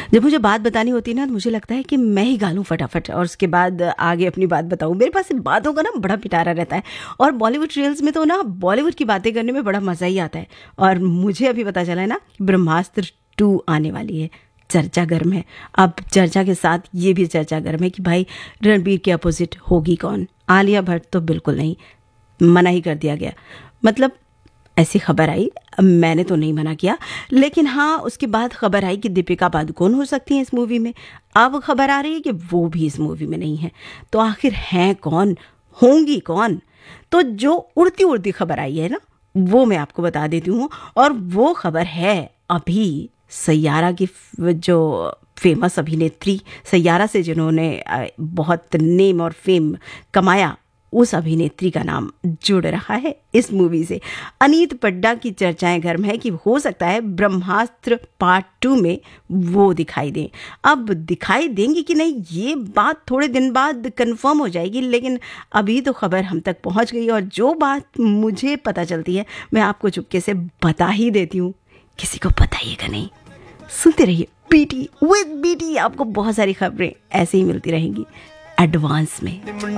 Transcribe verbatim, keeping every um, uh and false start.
जब मुझे बात बतानी होती है ना तो मुझे लगता है कि मैं ही गा लूँ फटाफट और उसके बाद आगे अपनी बात बताऊँ। मेरे पास बातों का ना बड़ा पिटारा रहता है और बॉलीवुड रील्स में तो ना बॉलीवुड की बातें करने में बड़ा मज़ा ही आता है। और मुझे अभी पता चला है ना कि ब्रह्मास्त्र टू आने वाली है, चर्चा गर्म है। अब चर्चा के साथ ये भी चर्चा गर्म है कि भाई रणबीर के अपोजिट होगी कौन। आलिया भट्ट तो बिल्कुल नहीं, मना ही कर दिया गया। मतलब ऐसी खबर आई, मैंने तो नहीं मना किया, लेकिन हाँ उसके बाद खबर आई कि दीपिका पादुकोण हो सकती है इस मूवी में। अब खबर आ रही है कि वो भी इस मूवी में नहीं है। तो आखिर हैं कौन, होंगी कौन? तो जो उड़ती उड़ती खबर आई है ना वो मैं आपको बता देती हूँ। और वो खबर है अभी सैयारा की जो फेमस अभिनेत्री, सैयारा से जिन्होंने बहुत नेम और फेम कमाया, उस अभिनेत्री का नाम जुड़ रहा है इस मूवी से। अनीत पड्डा की चर्चाएं गर्म है कि हो सकता है ब्रह्मास्त्र पार्ट टू में वो दिखाई दें। अब दिखाई देंगी कि नहीं ये बात थोड़े दिन बाद कंफर्म हो जाएगी, लेकिन अभी तो खबर हम तक पहुंच गई और जो बात मुझे पता चलती है मैं आपको चुपके से बता ही देती हूँ। किसी को बताइएगा नहीं, सुनते रहिए बीटी विद बीटी। आपको बहुत सारी खबरें ऐसे ही मिलती रहेंगी एडवांस में।